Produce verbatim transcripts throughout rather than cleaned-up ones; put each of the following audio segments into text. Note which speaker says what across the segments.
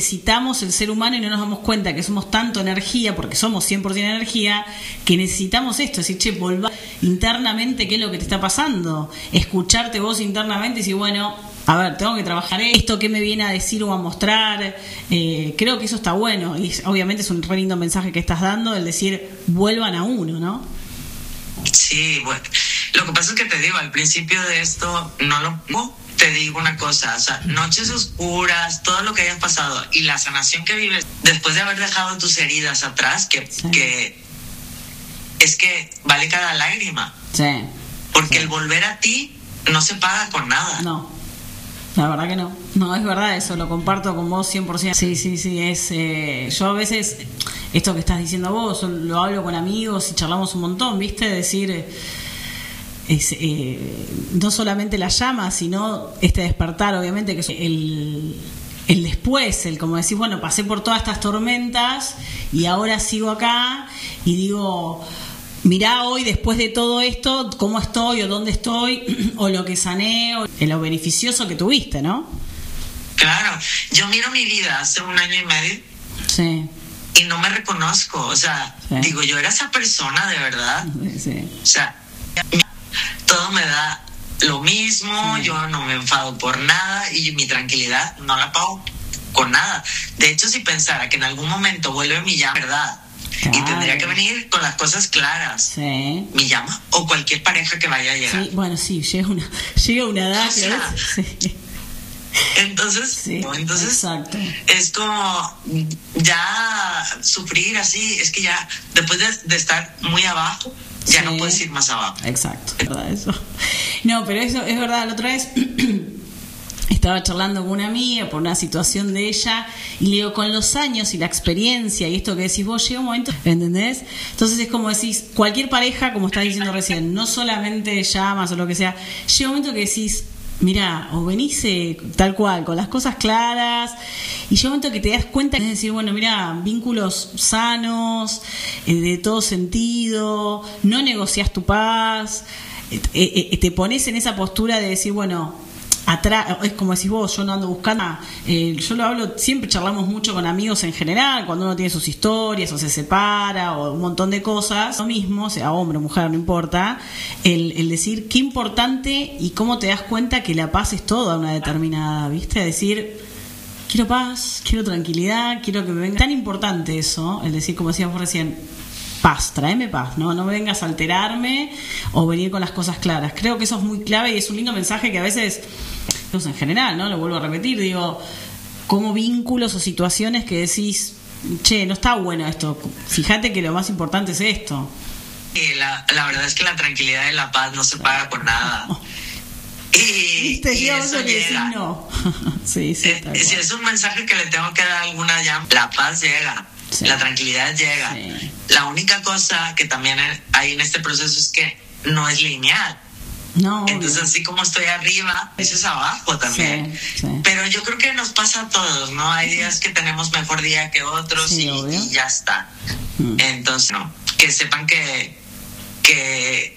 Speaker 1: necesitamos el ser humano y no nos damos cuenta que somos tanto energía, porque somos cien por ciento energía, que necesitamos esto, decir, che, volver internamente qué es lo que te está pasando, escucharte vos internamente y decir, bueno, a ver, tengo que trabajar esto, qué me viene a decir o a mostrar. Eh, creo que eso está bueno y obviamente es un re lindo mensaje que estás dando, el decir, vuelvan a uno, ¿no?
Speaker 2: Sí, bueno, lo que pasa es que te digo, al principio de esto no lo... No. Te digo una cosa, o sea, noches oscuras, todo lo que hayas pasado y la sanación que vives después de haber dejado tus heridas atrás, que, sí. que es que vale cada lágrima.
Speaker 1: Sí.
Speaker 2: Porque
Speaker 1: sí.
Speaker 2: el volver a ti no se paga con nada.
Speaker 1: No, la verdad que no. No, es verdad eso, lo comparto con vos cien por ciento. Sí, sí, sí, es... Eh, yo a veces, esto que estás diciendo vos, lo hablo con amigos y charlamos un montón, ¿viste? Decir... Eh, Es, eh, no solamente la llama, sino este despertar, obviamente, que es el, el después, el como decís, bueno, pasé por todas estas tormentas y ahora sigo acá y digo, mirá hoy después de todo esto, cómo estoy o dónde estoy o lo que sané o lo beneficioso que tuviste, ¿no?
Speaker 2: Claro, yo miro mi vida hace un año y medio
Speaker 1: sí.
Speaker 2: y no me reconozco, o sea, sí. digo, yo era esa persona de verdad,
Speaker 1: sí.
Speaker 2: o sea, todo me da lo mismo, sí. yo no me enfado por nada y mi tranquilidad no la pago con nada. De hecho, si pensara que en algún momento vuelve mi llama, ¿verdad? Claro. Y tendría que venir con las cosas claras.
Speaker 1: Sí.
Speaker 2: Mi llama o cualquier pareja que vaya a llegar.
Speaker 1: Sí, bueno, sí, llega una, llega una edad
Speaker 2: o sea,
Speaker 1: que es, sí.
Speaker 2: Entonces,
Speaker 1: sí,
Speaker 2: entonces
Speaker 1: exacto.
Speaker 2: es como ya sufrir así, es que ya después de, de estar muy abajo, ya sí. no puedes ir más abajo.
Speaker 1: Exacto, es verdad eso. No, pero eso es verdad. La otra vez estaba charlando con una amiga por una situación de ella y le digo, con los años y la experiencia y esto que decís vos, llega un momento, ¿entendés? Entonces es como decís, cualquier pareja, como estás diciendo recién, no solamente llamas o lo que sea, llega un momento que decís, mirá, o venís eh, tal cual, con las cosas claras, y llega un momento que te das cuenta, es decir, bueno, mirá, vínculos sanos, eh, de todo sentido, no negocias tu paz, eh, eh, te pones en esa postura de decir, bueno, atrás, es como decís vos, yo no ando buscando, eh, yo lo hablo, siempre charlamos mucho con amigos en general, cuando uno tiene sus historias o se separa o un montón de cosas, lo mismo, sea hombre o mujer, no importa, el, el decir qué importante y cómo te das cuenta que la paz es toda una determinada, ¿viste? Decir, quiero paz, quiero tranquilidad, quiero que me venga, tan importante eso, el decir, como decíamos recién, paz, tráeme paz, no no me vengas a alterarme o venir con las cosas claras. Creo que eso es muy clave y es un lindo mensaje que a veces, pues en general, ¿no? Lo vuelvo a repetir, digo, como vínculos o situaciones que decís, che, no está bueno esto, fíjate que lo más importante es esto.
Speaker 2: Y la, la verdad es que la tranquilidad y la paz no se paga por nada. Y,
Speaker 1: ¿Viste?
Speaker 2: y eso
Speaker 1: que
Speaker 2: llega.
Speaker 1: Sí, no. sí, sí,
Speaker 2: eh, si es un mensaje que le tengo que dar a alguna llama, la paz llega. Sí. La tranquilidad llega. Sí. La única cosa que también hay en este proceso es que no es lineal.
Speaker 1: No,
Speaker 2: entonces, obvio. Así como estoy arriba, eso es abajo también. Sí, sí. Pero yo creo que nos pasa a todos, ¿no? Hay días que tenemos mejor día que otros sí, y, y ya está. Mm. Entonces, no, que sepan que, que,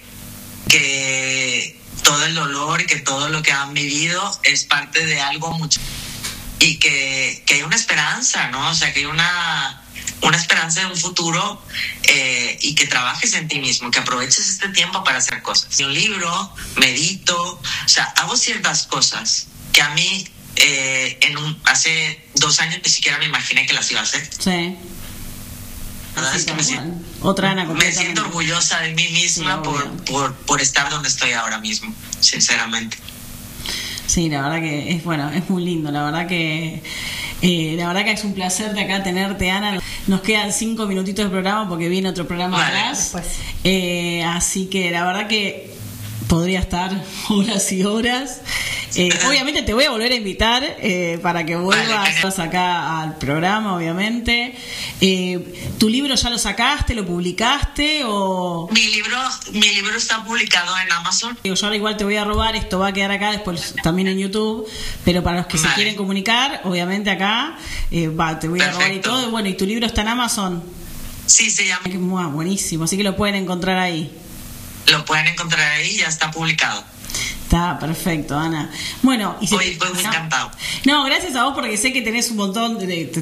Speaker 2: que todo el dolor y que todo lo que han vivido es parte de algo mucho. Y que, que hay una esperanza, ¿no? O sea, que hay una... una esperanza de un futuro eh, y que trabajes en ti mismo, que aproveches este tiempo para hacer cosas. Un libro, medito, o sea, hago ciertas cosas que a mí eh, en un, hace dos años ni siquiera me imaginé que las iba a hacer.
Speaker 1: Sí.
Speaker 2: ¿Verdad? Sí, es que me siento,
Speaker 1: Otra Ana,
Speaker 2: me siento orgullosa de mí misma sí, por, por, por estar donde estoy ahora mismo, sinceramente.
Speaker 1: Sí, la verdad que es bueno, es muy lindo, la verdad que eh, la verdad que es un placer de acá tenerte, Ana. Nos quedan cinco minutitos de programa porque viene otro programa vale, atrás, pues. eh, así que la verdad que podría estar horas y horas. Eh, obviamente te voy a volver a invitar eh, para que vuelvas vale, acá al programa, obviamente. Eh, ¿Tu libro ya lo sacaste, lo publicaste o...?
Speaker 2: Mi libro, mi libro está publicado en Amazon.
Speaker 1: Yo ahora igual te voy a robar, esto va a quedar acá después también en YouTube, pero para los que vale. se quieren comunicar, obviamente acá eh, va, te voy Perfecto. a robar y todo. Bueno, ¿y tu libro está en Amazon?
Speaker 2: Sí, se llama.
Speaker 1: Wow, buenísimo, así que lo pueden encontrar ahí.
Speaker 2: Lo pueden encontrar ahí, ya está publicado.
Speaker 1: Está perfecto, Ana. Bueno, y
Speaker 2: Hoy fue muy encantado.
Speaker 1: No, gracias a vos porque sé que tenés un montón de,